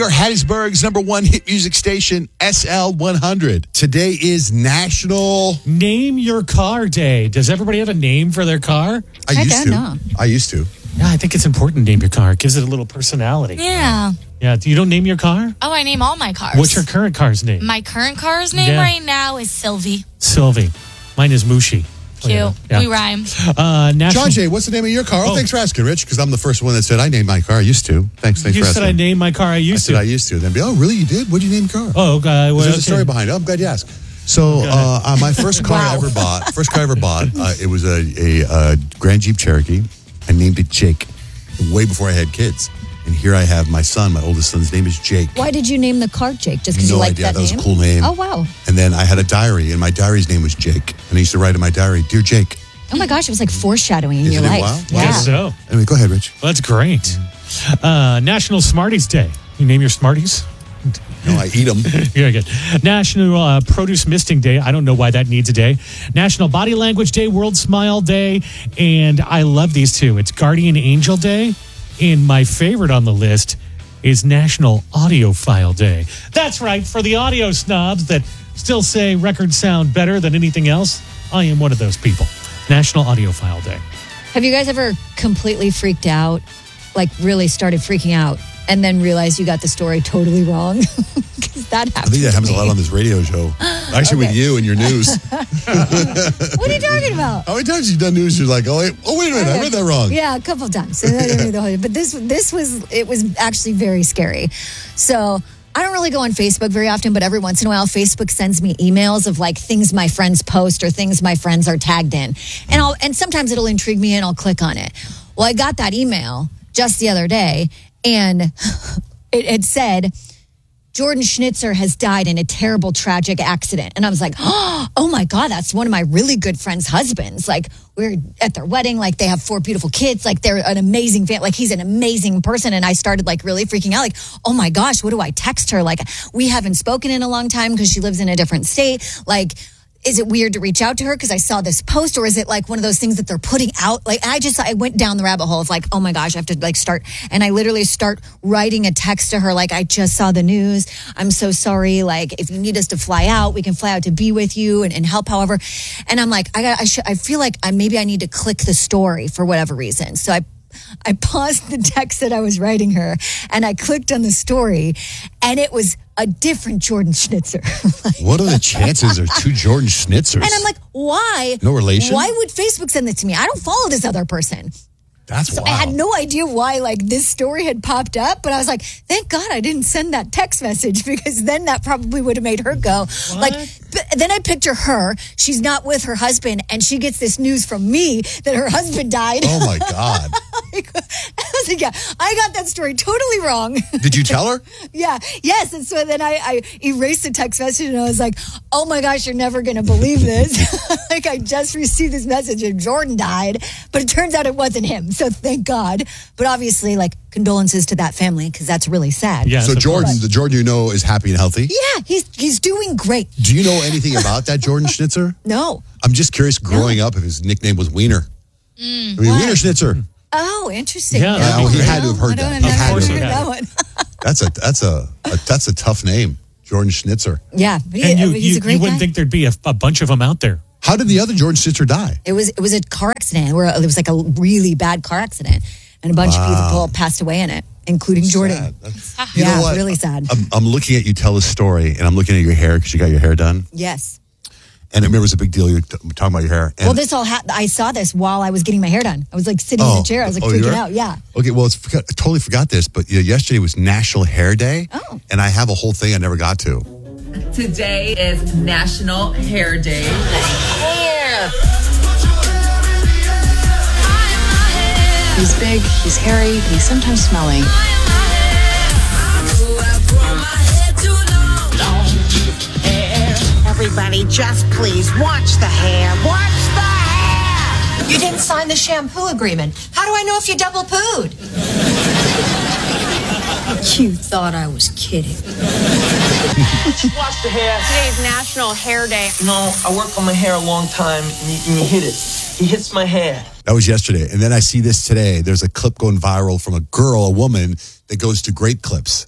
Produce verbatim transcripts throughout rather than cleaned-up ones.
York Hattiesburg's number one hit music station, S L one hundred. Today is National Name Your Car Day. Does everybody have a name for their car? I Heck, used I to. know. I used to. Yeah, I think it's important to name your car. It gives it a little personality. Yeah. Yeah, you don't name your car? Oh, I name all my cars. What's your current car's name? My current car's name Yeah. right now is Sylvie. Sylvie. Mine is Mushi. Cute. Yeah. We rhyme. Uh, National. John Jay, what's the name of your car? Oh, Oh. thanks for asking, Rich, because I'm the first one that said I named my car. I used to. Thanks, thanks You for said asking. I named my car. I I used said to. I used to. Then be, oh, really? You did? What'd you name the car? Oh, okay. Well, There's okay. a story behind it. I'm glad you asked. So, uh, uh, my first car I Wow. ever bought, first car I ever bought, uh, it was a, a, uh Grand Jeep Cherokee. I named it Jake way before I had kids. And here I have my son. My oldest son's name is Jake. Why did you name the car Jake? Just because No you liked idea. that That was name? a cool name. Oh, wow. And then I had a diary, and my diary's name was Jake. And I used to write in my diary, Dear Jake. Oh, my gosh. It was like foreshadowing in Isn't your it life. wild? Yeah. Guess so. Anyway, go ahead, Rich. Well, that's great. Uh, National Smarties Day. You name your Smarties? No, I eat them. Very good. National uh, Produce Misting Day. I don't know why that needs a day. National Body Language Day, World Smile Day, and I love these two. It's Guardian Angel Day, and my favorite on the list is National Audiophile Day. That's right, for the audio snobs that still say records sound better than anything else, I am one of those people. National Audiophile Day. Have you guys ever completely freaked out, like really started freaking out, and then realized you got the story totally wrong? Because that happens. I think that to happens a me. lot on this radio show. Actually, with Okay. you and your news. What are you talking about? How many times have you done news? You're like, oh, wait, oh, wait a minute, I read that wrong. Yeah, a couple of times. But this this was it was actually very scary. So I don't really go on Facebook very often, but every once in a while, Facebook sends me emails of like things my friends post or things my friends are tagged in, and I'll and sometimes it'll intrigue me and I'll click on it. Well, I got that email just the other day, and it, it said, Jordan Schnitzer has died in a terrible, tragic accident. And I was like, oh my God, that's one of my really good friends' husbands. Like, we're at their wedding, like they have four beautiful kids, like they're an amazing family, like he's an amazing person. And I started like really freaking out, like, oh my gosh, what do I text her? Like, we haven't spoken in a long time because she lives in a different state. Like, is it weird to reach out to her because I saw this post, or is it like one of those things that they're putting out? Like, I just, I went down the rabbit hole of like, oh my gosh, I have to like start. And I literally start writing a text to her. Like, I just saw the news. I'm so sorry. Like, if you need us to fly out, we can fly out to be with you and, and help however. And I'm like, I got, I should, I feel like I, maybe I need to click the story for whatever reason. So I, I paused the text that I was writing her and I clicked on the story, and it was a different Jordan Schnitzer. Like, What are the chances there are two Jordan Schnitzers? and I'm like, why? No relation? Why would Facebook send that to me? I don't follow this other person. That's So wild. I had no idea why like this story had popped up, but I was like, thank God I didn't send that text message, because then that probably would have made her go. Like, but then I picture her. She's not with her husband, and she gets this news from me that her husband died. Oh, my God. I was like, yeah, I got that story totally wrong. Did you tell her? Yeah, yes. And so then I, I erased the text message, and I was like, oh my gosh, you're never going to believe this. Like, I just received this message and Jordan died, but it turns out it wasn't him. So thank God. But obviously, like, condolences to that family, because that's really sad. Yes, So of Jordan, course. the Jordan you know is happy and healthy? Yeah, he's he's doing great. Do you know anything about that Jordan Schnitzer? No. I'm just curious, growing up, if his nickname was Wiener. I mean, What? Wiener Schnitzer. Oh, interesting. Yeah, No, oh, he no, had to have heard I don't that. He know. had to have I heard that that. one. That's a that's a, a that's a tough name, Jordan Schnitzer. Yeah, but he, And you, he's you, a great you wouldn't guy. think there'd be a, a bunch of them out there. How did the other Jordan Schnitzer die? It was it was a car accident where it was like a really bad car accident, and a bunch of people passed away in it, including Jordan. Sad. That's- you Yeah, know what? really sad. I'm, I'm looking at you tell the story, and I'm looking at your hair because you got your hair done. Yes. And I remember it was a big deal. You were t- talking about your hair. And Well, this all ha- I saw this while I was getting my hair done. I was like sitting in Oh. the chair. I was like Oh, you freaking were? out. Yeah. Okay, well, it's, I totally forgot this, but you know, yesterday was National Hair Day. Oh. And I have a whole thing I never got to. Today is National Hair Day. He's big, he's hairy, he's sometimes smelly. Everybody, just please watch the hair. Watch the hair. You didn't sign the shampoo agreement. How do I know if you double pooed? You thought I was kidding. Watch the hair. Today's National Hair Day. You know, I work on my hair a long time, and he, and he hit it. He hits my hair. That was yesterday. And then I see this today. There's a clip going viral from a girl, a woman, that goes to Great Clips.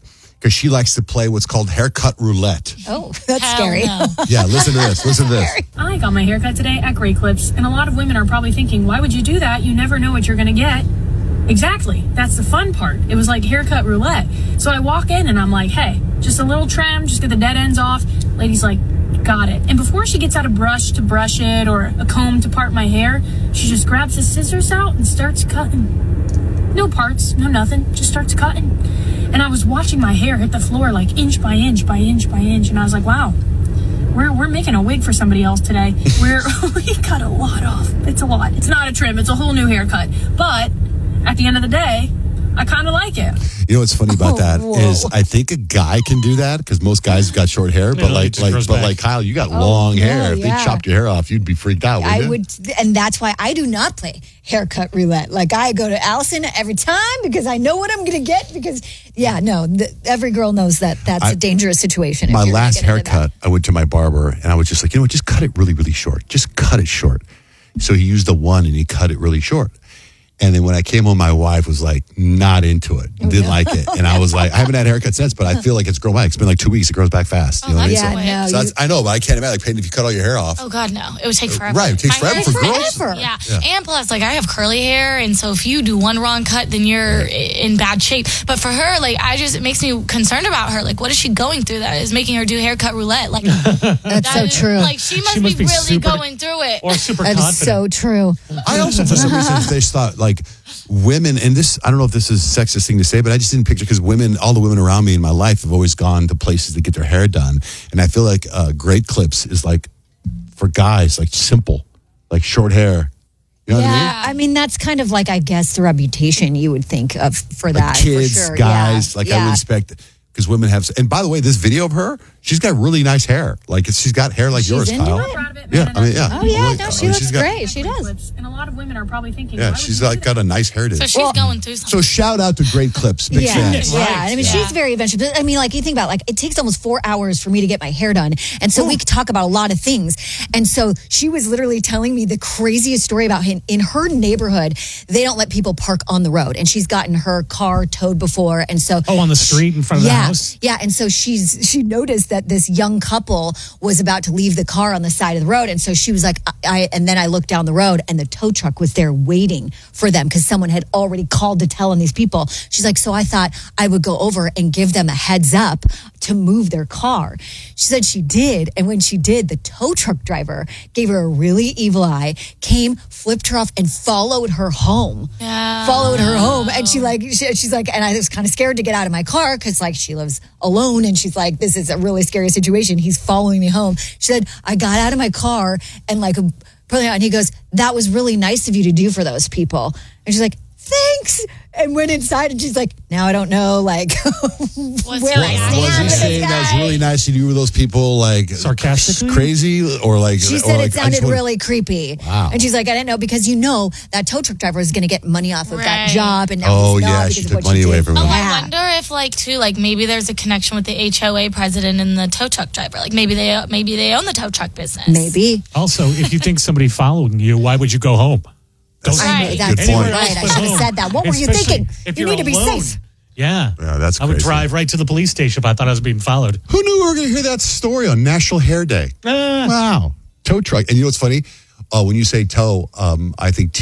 because she likes to play what's called haircut roulette. Oh, that's Hell scary. no. Yeah, listen to this. Listen to this. I got my haircut today at Great Clips, and a lot of women are probably thinking, why would you do that? You never know what you're going to get. Exactly. That's the fun part. It was like haircut roulette. So I walk in and I'm like, hey, just a little trim, just get the dead ends off. Lady's like, got it. And before she gets out a brush to brush it or a comb to part my hair, she just grabs the scissors out and starts cutting. No parts, no nothing, just starts cutting. And I was watching my hair hit the floor like inch by inch by inch by inch. And I was like, wow, we're, we're making a wig for somebody else today. We're, we cut a lot off. It's a lot. It's not a trim. It's a whole new haircut. But at the end of the day, I kind of like it. You know what's funny about Oh, that whoa. is I think a guy can do that because most guys have got short hair, but Yeah, it like just like grows but back. like Kyle, you got long yeah, hair. If yeah. they chopped your hair off, you'd be freaked out. Wouldn't I you? would, and that's why I do not play haircut roulette. Like I go to Allison every time because I know what I'm going to get. Because yeah, no, the, every girl knows that that's I- a dangerous situation. if My you're gonna last get into that. haircut, I went to my barber and I was just like, you know what, just cut it really, really short. Just cut it short. So he used the one and he cut it really short. And then when I came home, my wife was like, not into it, didn't like it. And I was like, I haven't had a haircut since, but I feel like it's grown back. It's been like two weeks. It grows back fast. You know what I mean? Yeah, So- no, So you- that's, I know, but I can't imagine. Like, Peyton, if you cut all your hair off, Oh God, no! It would take forever. Right, it takes My forever hair for is girls. Forever. Yeah. Yeah. and plus, like I have curly hair, and so if you do one wrong cut, then you're in bad shape. But for her, like I just it makes me concerned about her. Like, what is she going through that is making her do haircut roulette? Like That's that so is- true. Like she must, She must be, be really super- going through it. Or super That confident. is so true. I also, for some reason, just thought like women, and this, I don't know if this is a sexist thing to say, but I just didn't picture because women, all the women around me in my life have always gone to places to get their hair done. And I feel like uh, Great Clips is like for guys, like simple, like short hair. You know what I mean? Yeah, I mean that's kind of like I guess the reputation you would think of for Like that. kids, for sure. guys, yeah. like I yeah. would expect. Because women have, and by the way, this video of her, she's got really nice hair. Like it's, she's got hair like She's yours, into Kyle. it? Proud of it, Yeah, man, I mean, and yeah. Oh yeah, Like, no, I she mean, looks she's got- great. She does. Clips, and a lot of women are probably thinking, Yeah, why would she's you do like that? got a nice hairdo. So she's going through something. So shout out to Great Clips, big yeah, fans. yeah. Right. I mean, Yeah. she's very adventurous. But, I mean, like you think about, like it takes almost four hours for me to get my hair done, and so we could talk about a lot of things. And so she was literally telling me the craziest story about him in her neighborhood. They don't let people park on the road, and she's gotten her car towed before, and so Oh, on the street in front of yeah, the house? yeah. And so she's she noticed that this young couple was about to leave the car on the side of the road, and so she was like, I, I and then I looked down the road, and the tow truck was there waiting for them because someone had already called to tell on these people. She's like, so I thought I would go over and give them a heads up to move their car. She said she did, and when she did, the tow truck driver gave her a really evil eye, came, flipped her off, and followed her home. Yeah. Followed her home, and she like she, she's like, and I was kind of scared to get out of my car because like she lives alone, and she's like, this is a really scary situation. He's following me home. She said, I got out of my car and like put it out, and he goes, that was really nice of you to do for those people. And she's like, thanks. And went inside, and she's like, now I don't know, like, Was where he I like- stand Was he with saying this that was guy. really nice of you with those people, like Sarcastically? crazy, or like? She or said like, it I just sounded wanna- really creepy. Wow. And she's like, I didn't know because you know that tow truck driver is going to get money off of that Right. job. And now Oh, he's not yeah, because she of took what money she away did. from him. Oh, Yeah. I wonder if, like, too, like maybe there's a connection with the H O A president and the tow truck driver. Like maybe they maybe they own the tow truck business. Maybe. Also, if you think somebody following you, why would you go home? Don't I know, Right. that's Good point. right. I but should have home. said that. What were you Especially thinking? if You you're need to be alone. safe. Yeah. Yeah, that's I would crazy. drive right to the police station if I thought I was being followed. Who knew we were going to hear that story on National Hair Day? Ah. Wow, tow truck. And you know what's funny? Uh, when you say tow, um, I think